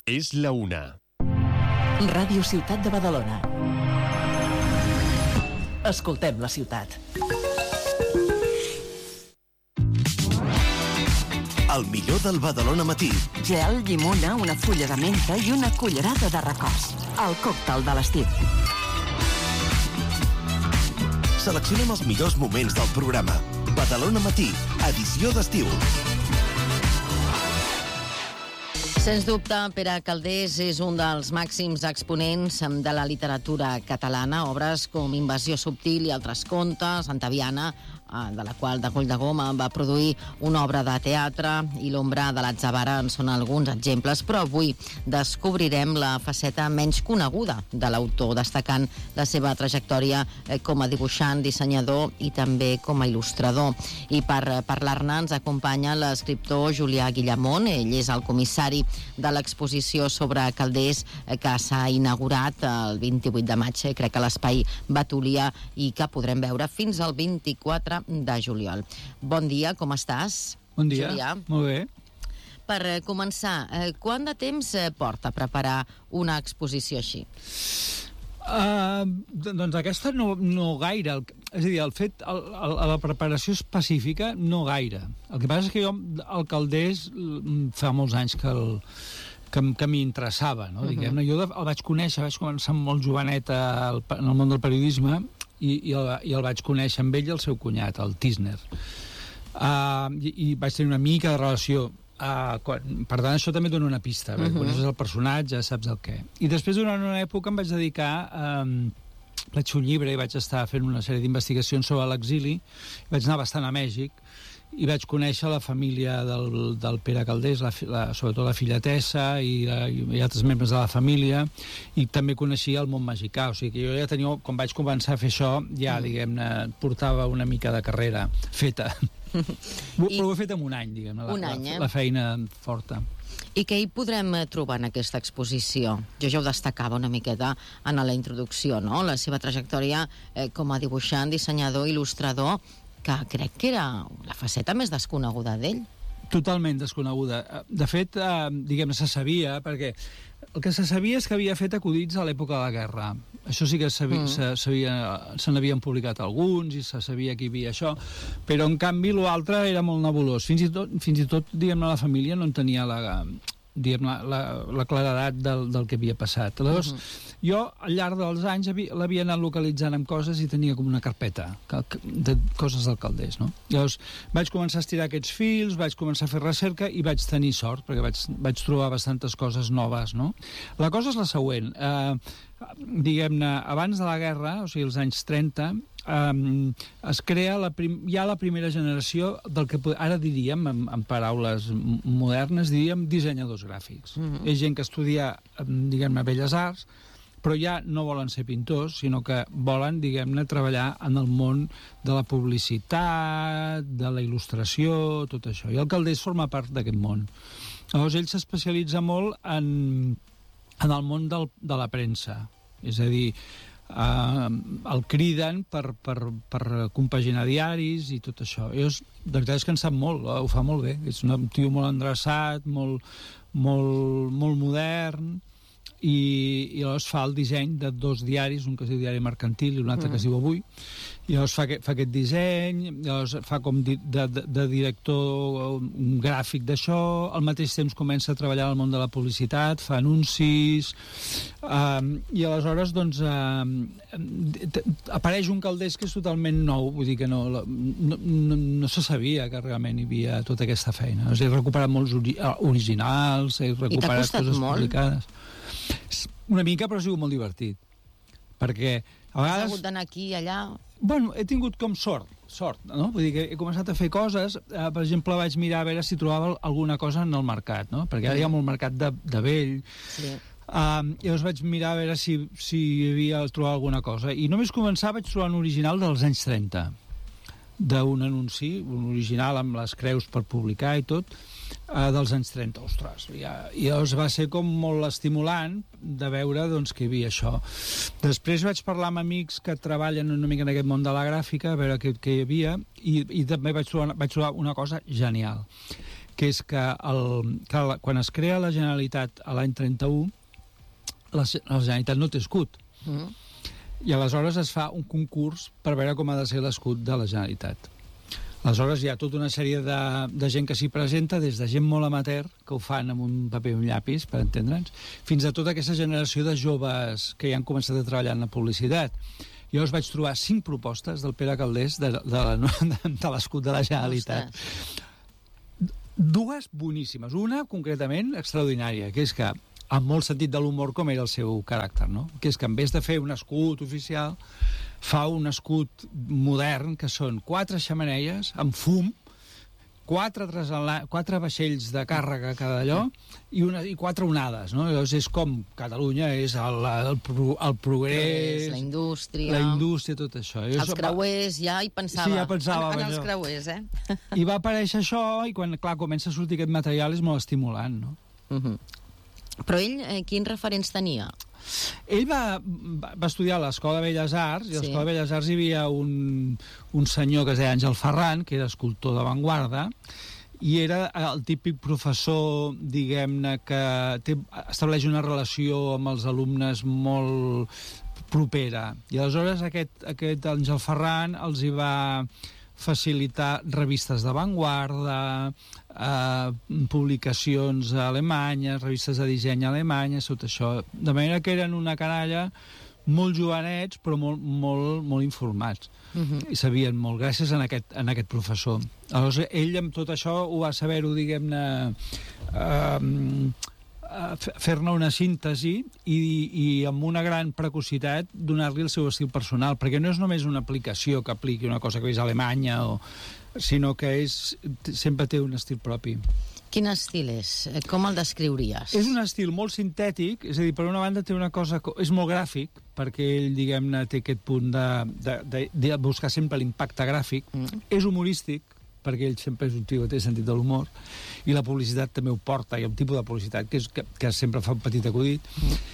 És la 1. Ràdio Ciutat de Badalona. Escoltem la ciutat. El millor del Badalona Matí. Gel, llimona, una fulla de menta i una cullerada de recors. El còctel de l'estiu. Seleccionem els millors moments del programa. Badalona Matí, edició d'estiu. Sens dubte, Pere Calders és un dels màxims exponents de la literatura catalana. Obres com Invasió subtil i altres contes, Santa Viana, de la qual de Coll de Goma va produir una obra de teatre, i L'ombra de l'Atzavara en són alguns exemples, però avui descobrirem la faceta menys coneguda de l'autor, destacant la seva trajectòria com a dibuixant, dissenyador i també com a il·lustrador. I per parlar-ne ens acompanya l'escriptor Julià Guillamont. Ell és el comissari de l'exposició sobre Calders que s'ha inaugurat el 28 de maig, crec que a l'Espai Batúlia, i que podrem veure fins al 24 de juliol. Bon dia, com estàs? Bon dia, Julià. Molt bé. Per començar, quant de temps porta preparar una exposició així? Doncs aquesta no gaire. És a dir, el fet, la preparació específica no gaire. El que passa és que jo el Calders fa molts anys que m'hi interessava, no? Diguem-ne. Jo el vaig conèixer, vaig començar molt jovenet en el món del periodisme, i el vaig conèixer amb ell i el seu cunyat, el Tisner. I vaig tenir una mica de relació. Per tant, això també dona una pista. Coneixes el personatge, saps el què. I després, durant una època, em vaig dedicar vaig fer un llibre i vaig estar fent una sèrie d'investigacions sobre l'exili. Vaig anar bastant a Mèxic i vaig conèixer la família del Pere Calders, sobretot la filla Tessa i altres membres de la família, i també coneixia el món mexicà. O sigui que jo ja tenia, quan vaig començar a fer això, ja, diguem-ne, portava una mica de carrera feta. Però ho he fet en un any, diguem-ne, la feina forta. I què hi podrem trobar en aquesta exposició? Jo ja ho destacava una miqueta en la introducció, no? La seva trajectòria com a dibuixant, dissenyador, il·lustrador, que crec que era la faceta més desconeguda d'ell. Totalment desconeguda. De fet, diguem-ne, se sabia, perquè el que se sabia és que havia fet acudits a l'època de la guerra. Això sí que se n'havien publicat alguns i se sabia que hi havia això, però en canvi l'altre era molt nebulós. Fins i tot, diguem-ne, la família no en tenia la claredat del que havia passat. Aleshores, jo al llarg dels anys l'havia anat localitzant amb coses i tenia com una carpeta de coses del Calders, no? Llavors vaig començar a estirar aquests fils, vaig començar a fer recerca i vaig tenir sort, perquè vaig trobar bastantes coses noves, no? La cosa és la següent. Diguem-ne, abans de la guerra, o sigui, els anys 30, es crea ja la primera generació del que ara diríem, en paraules modernes, diríem dissenyadors gràfics. És gent que estudia, diguem-ne, Belles Arts, però ja no volen ser pintors, sinó que volen, diguem-ne, treballar en el món de la publicitat, de la il·lustració, tot això. I el Calders forma part d'aquest món. Llavors, ell s'especialitza molt en el món de la premsa. És a dir, el criden per compaginar diaris i tot això. La veritat és que en sap molt, ho fa molt bé. És un tio molt endreçat, molt modern, i llavors fa el disseny de 2 diaris, un que es diu Diari Mercantil i un altre que es diu Avui, i llavors fa aquest disseny, llavors fa com de director gràfic d'això, al mateix temps comença a treballar al món de la publicitat, fa anuncis, i aleshores doncs apareix un Calders que és totalment nou, vull dir que no se sabia que realment hi havia tota aquesta feina. He recuperat molts originals, he recuperat coses publicades. Una mica, però ha sigut molt divertit, perquè a vegades... Has hagut d'anar aquí i allà? Bueno, he tingut com sort, no? Vull dir que he començat a fer coses, per exemple, vaig mirar a veure si trobava alguna cosa en el mercat, no? Perquè ara hi ha molt mercat de vell. Sí. Llavors vaig mirar a veure si hi havia trobat alguna cosa, i només començar vaig trobar un original dels anys 30, d'un anunci, un original amb les creus per publicar i tot, dels anys 30, ostres. I llavors va ser com molt estimulant de veure doncs, que hi havia això. Després vaig parlar amb amics que treballen una mica en aquest món de la gràfica, a veure què hi havia, i també vaig trobar una cosa genial, que és que quan es crea la Generalitat a l'any 31, la Generalitat no té escut. I aleshores es fa un concurs per veure com ha de ser l'escut de la Generalitat. Aleshores hi ha tota una sèrie de gent que s'hi presenta, des de gent molt amateur, que ho fan amb un paper i un llapis, per entendre'ns, fins a tota aquesta generació de joves que ja han començat a treballar en la publicitat. Llavors vaig trobar 5 propostes del Pere Calders de l'escut de la Generalitat. Dues boníssimes. Una, concretament, extraordinària, que és que, amb molt sentit de l'humor, com era el seu caràcter, no? Que és que en vez de fer un escut oficial, fa un escut modern, que són 4 xemeneies amb fum, 4 vaixells de càrrega cada allò i 4 onades, no? Llavors és com Catalunya és el progrés, la indústria... La indústria, tot això. Els creuers, ja hi pensava. Sí, ja pensava en els creuers, I va aparèixer això, i quan, clar, comença a sortir aquest material és molt estimulant, no? Però ell, quins referents tenia? Ell va estudiar a l'Escola de Belles Arts, i a l'Escola de Belles Arts hi havia un senyor que es deia Àngel Ferran, que era escultor d'avantguarda, i era el típic professor, diguem-ne, que estableix una relació amb els alumnes molt propera. I aleshores aquest Àngel Ferran els hi va facilitar revistes d'avantguarda, publicacions alemanyes, revistes de disseny alemanyes, tot això. De manera que eren una canalla molt jovenets, però molt informats. I sabien molt, gràcies a aquest professor. Aleshores, ell amb tot això ho va saber-ho, diguem-ne, fer-ne una síntesi i amb una gran precocitat donar-li el seu estil personal, perquè no és només una aplicació que apliqui una cosa que és a Alemanya, sinó que sempre té un estil propi. Quin estil és? Com el descriuries? És un estil molt sintètic, és a dir, per una banda té una cosa... És molt gràfic, perquè ell, diguem-ne, té aquest punt de buscar sempre l'impacte gràfic. És humorístic, perquè ell sempre és un tio que té sentit de l'humor, i la publicitat també ho porta, hi ha un tipus de publicitat que sempre fa un petit acudit.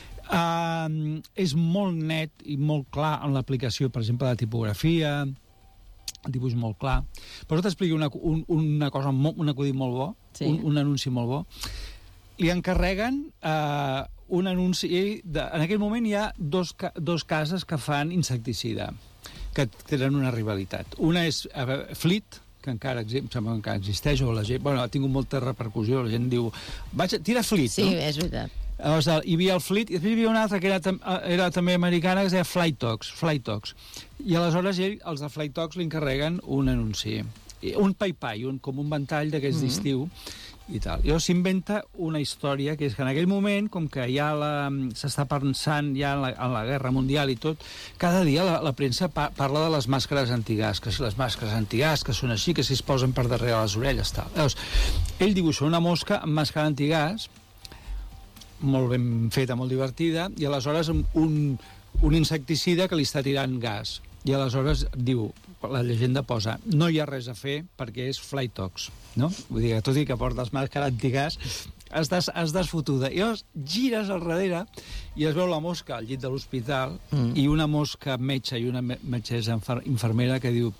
És molt net i molt clar en l'aplicació, per exemple, de la tipografia, el dibuix molt clar. Però t'explico una cosa, un acudit molt bo, un anunci molt bo. Li encarreguen un anunci... En aquell moment hi ha dos cases que fan insecticida, que tenen una rivalitat. Una és Fleet, que encara existeix, o la gent... Bueno, ha tingut molta repercussió, la gent diu... Tira Fleet, no? Sí, és veritat. Llavors, hi havia el Fleet, i després hi havia una altra que era també americana, que es deia Flytox. I aleshores els de Flytox li encarreguen un anunci. Un pai-pai, com un ventall d'aquests d'estiu, i tal. Llavors s'inventa una història que és que en aquell moment, com que ja s'està pensant ja en la guerra mundial i tot, cada dia la premsa parla de les màscares antigàs, que si les màscares antigàs, que són així, que si es posen per darrere les orelles, tal. Llavors, ell dibuixa una mosca amb màscara antigàs, molt ben feta, molt divertida, i aleshores un insecticida que li està tirant gas. I aleshores diu, la llegenda posa, no hi ha res a fer perquè és Flytox, no? Vull dir, tot i que portes màscara antigàs, estàs fotuda. I llavors gires al darrere i es veu la mosca al llit de l'hospital i una mosca metge i una metgessa infermera que diu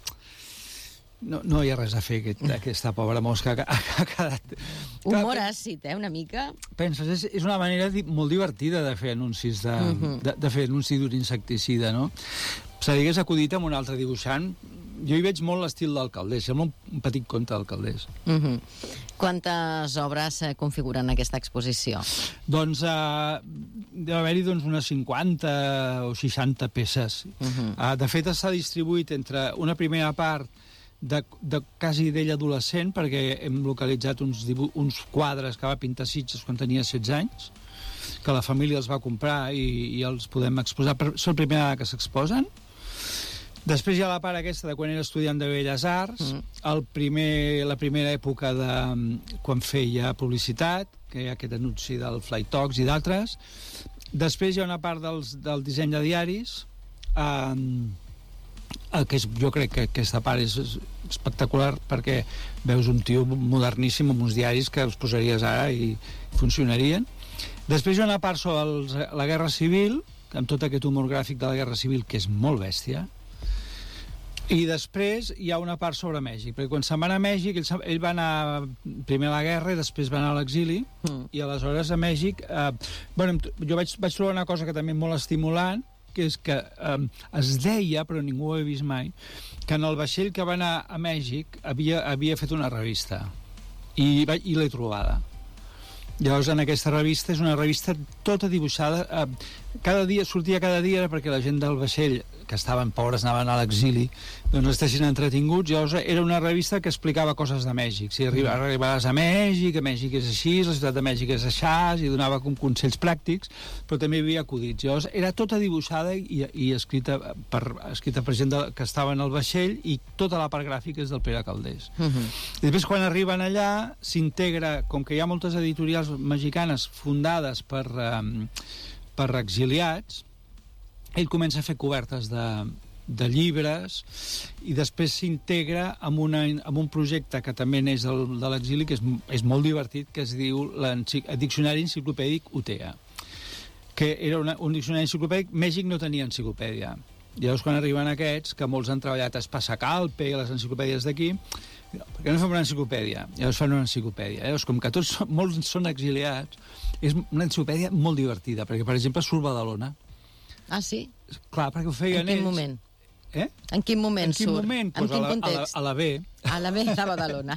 no hi ha res a fer, aquesta pobra mosca que ha quedat... Humor àcid, una mica. Penses, és una manera molt divertida de fer anuncis, de fer anuncis d'un insecticida, no? Se li hagués acudit amb un altre dibuixant. Jo hi veig molt l'estil del Calders, sembla un petit conte del Calders. Quantes obres configuren aquesta exposició? Doncs deu haver-hi unes 50 o 60 peces. De fet, s'ha distribuït entre una primera part quasi d'ell adolescent, perquè hem localitzat uns quadres que va pintar Sitges quan tenia 16 anys, que la família els va comprar i els podem exposar. És la primera que s'exposen. Després hi ha la part aquesta de quan era estudiant de Belles Arts, la primera època de quan feia publicitat, que hi ha aquest anunci del Flytox i d'altres. Després hi ha una part del disseny de diaris, jo crec que aquesta part és espectacular perquè veus un tio moderníssim amb uns diaris que els posaries ara i funcionarien. Després hi ha una part sobre la Guerra Civil, amb tot aquest humor gràfic de la Guerra Civil, que és molt bèstia, I després hi ha una part sobre Mèxic, perquè quan se'n va anar a Mèxic, ell va anar primer a la guerra i després va anar a l'exili, i aleshores a Mèxic... jo vaig trobar una cosa que també és molt estimulant, que és que es deia, però ningú ho havia vist mai, que en el vaixell que va anar a Mèxic havia fet una revista, i l'he trobada. Llavors, en aquesta revista, és una revista tota dibuixada, sortia cada dia perquè la gent del vaixell, que estaven pobres, anaven a l'exili, doncs estessin entretinguts. Llavors, era una revista que explicava coses de Mèxic. Si arribaves a Mèxic és així, la ciutat de Mèxic és així, i donava com consells pràctics, però també hi havia acudits. Llavors, era tota dibuixada i escrita per gent que estava en el vaixell, i tota la part gràfica és del Pere Calders. I després, quan arriben allà, s'integra, com que hi ha moltes editorials mexicanes fundades per exiliats, ell comença a fer cobertes de llibres, i després s'integra amb un projecte que també neix de l'exili, que és molt divertit, que es diu el Diccionari Enciclopèdic UTEA, que era un diccionari enciclopèdic. Mèxic no tenia enciclopèdia. Llavors, quan arriben aquests, que molts han treballat a Espasacalpe, a les enciclopèdies d'aquí, per què no fem una enciclopèdia? Llavors fan una enciclopèdia. Llavors, com que molts són exiliats, és una enciclopèdia molt divertida, perquè, per exemple, surt Badalona. Ah, sí? Clar, perquè ho feien ells. En quin moment? Eh? En quin moment surt? En quin moment? En quin context? A la B. A la B de Badalona.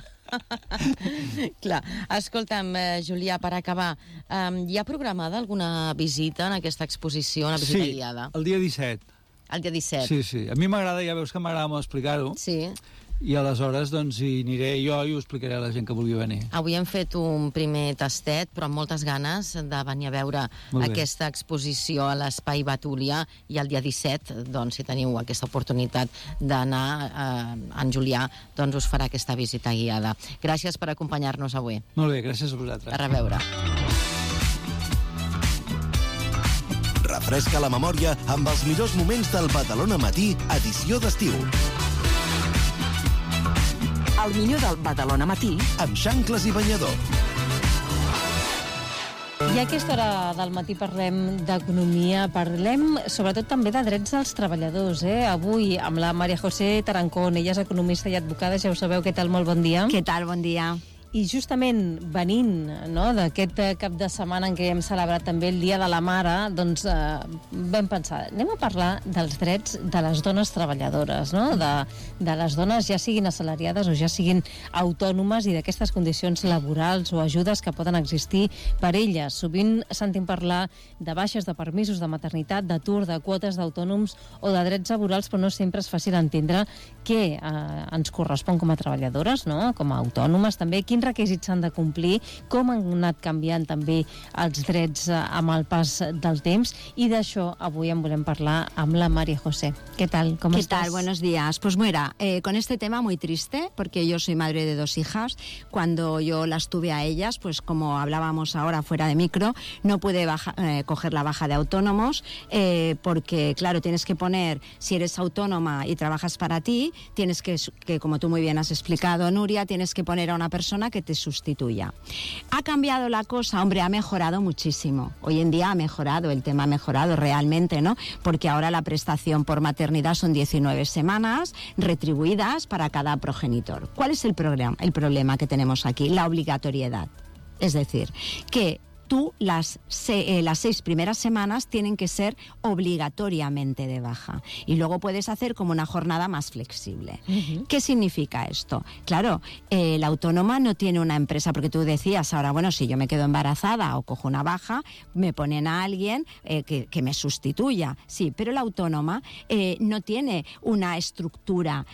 Clar. Escolta'm, Julià, per acabar, hi ha programada alguna visita en aquesta exposició, una visita guiada? Sí, el dia 17. El dia 17? Sí, sí. A mi m'agrada, ja veus que m'agrada molt explicar-ho. Sí. I aleshores doncs hi aniré jo i ho explicaré a la gent que vulgui venir. Avui hem fet un primer tastet, però amb moltes ganes de venir a veure aquesta exposició a l'Espai Batúlia, i el dia 17, doncs, si teniu aquesta oportunitat d'anar, en Julià doncs us farà aquesta visita guiada. Gràcies per acompanyar-nos avui. Molt bé, gràcies a vosaltres. A reveure. Refresca la memòria amb els millors moments del Badalona Matí, edició d'estiu. El millor del Badalona Matí amb xancles i banyador. I a aquesta hora del matí parlem d'economia, parlem sobretot també de drets dels treballadors. Avui amb la María José Tarancón, ella és economista i advocada, ja ho sabeu. Què tal? Molt bon dia. Què tal? Bon dia. I justament venint d'aquest cap de setmana en què hem celebrat també el Dia de la Mare, doncs vam pensar, anem a parlar dels drets de les dones treballadores, de les dones ja siguin assalariades o ja siguin autònomes, i d'aquestes condicions laborals o ajudes que poden existir per elles. Sovint sentim parlar de baixes, de permisos de maternitat, d'atur, de quotes d'autònoms o de drets laborals, però no sempre és fàcil entendre què ens correspon com a treballadores, com a autònomes també, quins requisits s'han de complir, com han anat canviant també els drets amb el pas del temps, i d'això avui en volem parlar amb la María José. ¿Qué tal? ¿Cómo estás? ¿Qué tal? Buenos días. Pues mira, con este tema muy triste, porque yo soy madre de 2 hijas. Cuando yo las tuve a ellas, pues como hablábamos ahora fuera de micro, no pude coger la baja de autónomos, porque claro, tienes que poner, si eres autónoma y trabajas para ti, tienes que, como tú muy bien has explicado, Nuria, tienes que poner a una persona que te sustituya. ¿Ha cambiado la cosa? Hombre, ha mejorado muchísimo. Hoy en día ha mejorado, el tema ha mejorado realmente, ¿no? Porque ahora la prestación por maternidad son 19 semanas retribuidas para cada progenitor. ¿Cuál es el problema que tenemos aquí? La obligatoriedad. Es decir, que las 6 primeras semanas tienen que ser obligatoriamente de baja, y luego puedes hacer como una jornada más flexible. ¿Qué significa esto? Claro, la autónoma no tiene una empresa, porque tú decías ahora, bueno, si yo me quedo embarazada o cojo una baja, me ponen a alguien que me sustituya. Sí, pero la autónoma no tiene una estructura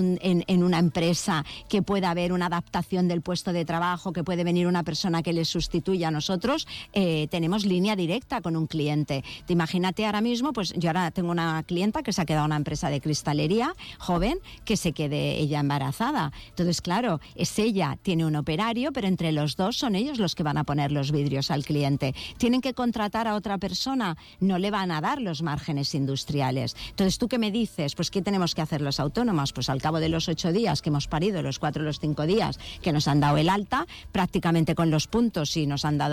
en una empresa, que pueda haber una adaptación del puesto de trabajo, que puede venir una persona que le sustituya. A nosotros tenemos línea directa con un cliente. Te imagínate ahora mismo, pues yo ahora tengo una clienta que se ha quedado en una empresa de cristalería, joven, que se quede ella embarazada. Entonces, claro, es ella, tiene un operario, pero entre los dos son ellos los que van a poner los vidrios al cliente. Tienen que contratar a otra persona, no le van a dar los márgenes industriales. Entonces, ¿tú qué me dices? Pues, ¿qué tenemos que hacer los autónomos? Pues al cabo de los 8 días que hemos parido, los 4 o los 5 días que nos han dado el alta, prácticamente con los puntos, si nos han dado puntos,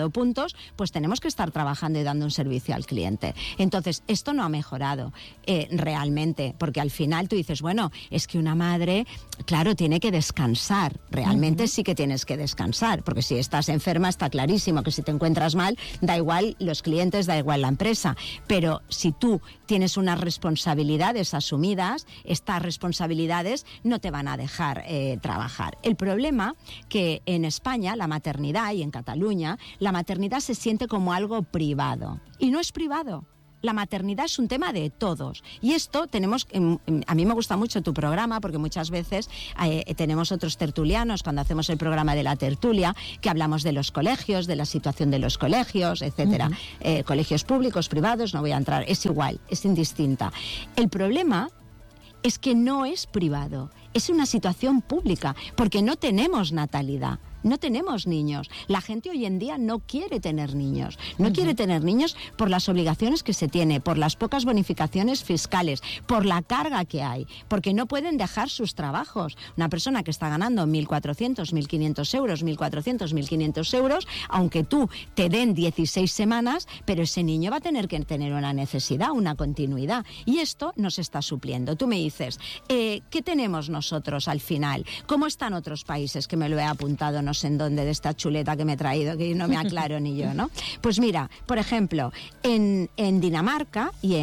gastos, pues tenemos que estar trabajando y dando un servicio al cliente. Entonces, esto no ha mejorado realmente, porque al final tú dices, bueno, es que una madre, claro, tiene que descansar. Realmente sí que tienes que descansar, porque si estás enferma está clarísimo que si te encuentras mal, da igual los clientes, da igual la empresa. Pero si tú tienes unas responsabilidades asumidas, estas responsabilidades no te van a dejar trabajar. El problema que en España la maternidad y en Cataluña la maternidad se siente como algo privado y no es privado. La maternidad es un tema de todos. Y esto tenemos... A mí me gusta mucho tu programa porque muchas veces tenemos otros tertulianos cuando hacemos el programa de la tertulia que hablamos de los colegios, de la situación de los colegios, etcétera. Colegios públicos, privados, no voy a entrar. Es igual, es indistinta. El problema es que no es privado. Es una situación pública porque no tenemos natalidad. No tenemos niños. La gente hoy en día no quiere tener niños. No quiere tener niños por las obligaciones que se tiene, por las pocas bonificaciones fiscales, por la carga que hay, porque no pueden dejar sus trabajos. Una persona que está ganando 1.400, 1.500 euros, 1.400, 1.500 euros, aunque tú te den 16 semanas, pero ese niño va a tener que tener una necesidad, una continuidad. Y esto nos está supliendo. Tú me dices, ¿qué tenemos nosotros al final? ¿Cómo están otros países? Que me lo he apuntado, no sé en dónde, de esta chuleta que me he traído, que no me aclaro ni yo, ¿no? Pues mira, por ejemplo, en Dinamarca y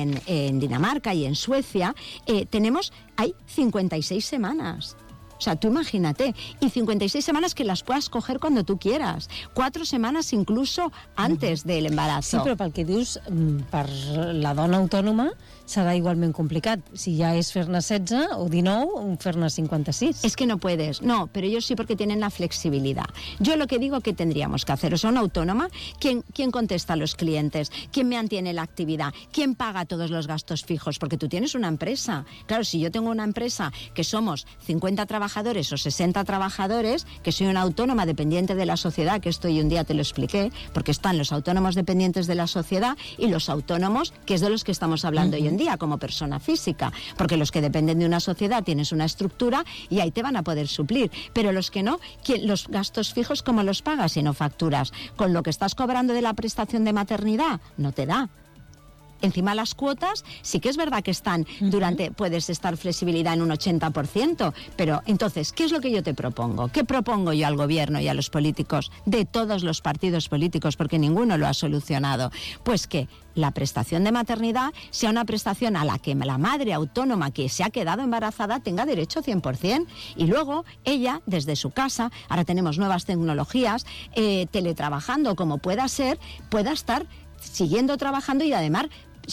en Suecia hay 56 semanas. O sea, tú imagínate, y 56 semanas que las puedas coger cuando tu quieras, 4 semanas incluso antes del embarazo. Sí, però pel que dius, per la dona autònoma serà igualment complicat. Si ya es fer-ne 16 o 19, fer-ne 56. Es que no puedes, no, pero ellos sí porque tienen la flexibilidad. Yo lo que digo que tendríamos que hacer, o sea, una autónoma, ¿quién contesta a los clientes? ¿Quién mantiene la actividad? ¿Quién paga todos los gastos fijos? Porque tú tienes una empresa. Claro, si yo tengo una empresa que somos 50 trabajadores o 60 trabajadores, que soy una autónoma dependiente de la sociedad, que esto hoy un día te lo expliqué, porque están los autónomos dependientes de la sociedad y los autónomos, que es de los que estamos hablando hoy en día, como persona física, porque los que dependen de una sociedad tienes una estructura y ahí te van a poder suplir, pero los que no, los gastos fijos, ¿cómo los pagas si no facturas? Con lo que estás cobrando de la prestación de maternidad, no te da. Encima las cuotas sí que es verdad que están puedes estar flexibilidad en un 80%, pero entonces, ¿qué es lo que yo te propongo? ¿Qué propongo yo al gobierno y a los políticos de todos los partidos políticos, porque ninguno lo ha solucionado? Pues que la prestación de maternidad sea una prestación a la que la madre autónoma que se ha quedado embarazada tenga derecho 100%, y luego ella, desde su casa, ahora tenemos nuevas tecnologías, teletrabajando como pueda ser, pueda estar siguiendo trabajando y además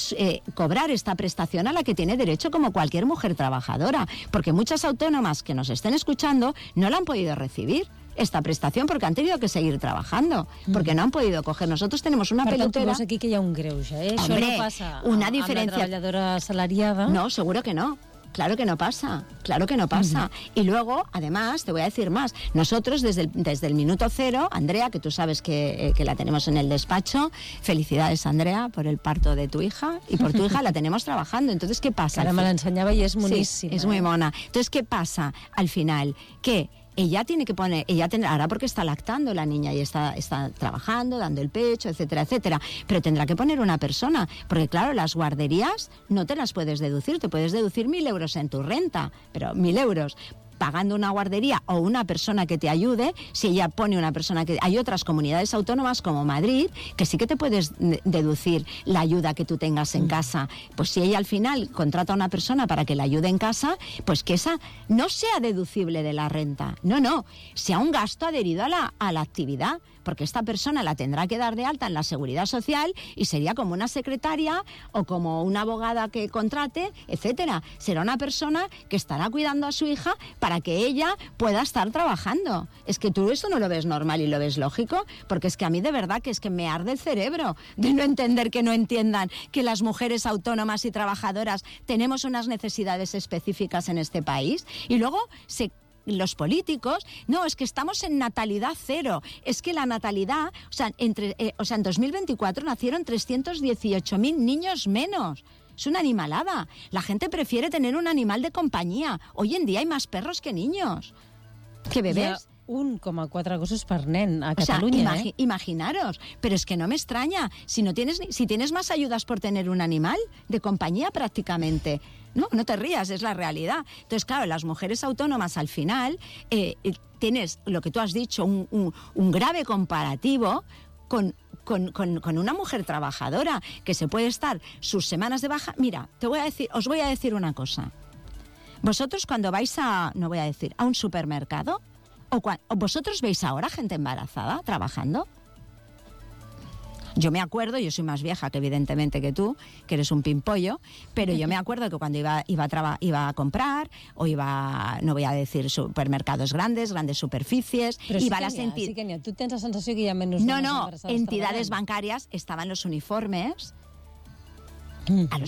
cobrar esta prestación a la que tiene derecho como cualquier mujer trabajadora, porque muchas autónomas que nos estén escuchando no la han podido recibir esta prestación porque han tenido que seguir trabajando, porque no han podido coger. Nosotros tenemos una pelotera... Però aquí que hi ha un greuge, Això Hombre, no passa una diferencia... amb la treballadora assalariada. No, seguro que no. Claro que no pasa, claro que no pasa. Y luego, además, te voy a decir más. Nosotros, desde el minuto cero, Andrea, que tú sabes que la tenemos en el despacho, felicidades, Andrea, por el parto de tu hija, y por tu hija la tenemos trabajando. Entonces, ¿qué pasa? Ara me l'ensenyava i és moníssima. Sí, es muy mona. Entonces, ¿qué pasa al final? Que ella tiene que poner, ahora porque está lactando la niña y está trabajando, dando el pecho, etcétera, etcétera, pero tendrá que poner una persona, porque claro, las guarderías no te las puedes deducir, te puedes deducir 1.000 euros en tu renta, pero 1.000 euros pagando una guardería o una persona que te ayude, si ella pone una persona que... Hay otras comunidades autónomas como Madrid que sí que te puedes deducir la ayuda que tú tengas en casa. Pues si ella al final contrata a una persona para que la ayude en casa, pues que esa no sea deducible de la renta. No, sea un gasto adherido a la actividad, porque esta persona la tendrá que dar de alta en la Seguridad Social y sería como una secretaria o como una abogada que contrate, etcétera. Será una persona que estará cuidando a su hija para que ella pueda estar trabajando. Es que tú eso no lo ves normal y lo ves lógico, porque es que a mí de verdad que es que me arde el cerebro de no entender que no entiendan que las mujeres autónomas y trabajadoras tenemos unas necesidades específicas en este país y luego los políticos, no, es que estamos en natalidad cero. Es que la natalidad, en 2024 nacieron 318.000 niños menos. Es una animalada. La gente prefiere tener un animal de compañía. Hoy en día hay más perros que niños. ¿Qué bebés? 1,4 gossos per nen a Catalunya. O sea, imaginaros, pero es que no me extraña. Si tienes más ayudas por tener un animal de compañía prácticamente. No te rías, es la realidad. Entonces, claro, las mujeres autónomas al final tienes, lo que tú has dicho, un grave comparativo con una mujer trabajadora que se puede estar sus semanas de baja. Mira, os voy a decir una cosa. Vosotros cuando vais a un supermercado, o vosotros veis ahora gente embarazada trabajando. Yo me acuerdo, yo soy más vieja que evidentemente que tú, que eres un pimpollo, pero yo me acuerdo que cuando iba a comprar, o no voy a decir supermercados grandes superficies, però iba a las sí que n'hi ha. Tu tens la sensació que hi ha menys dones embarassades entidades treballant. bancarias estaban los uniformes a los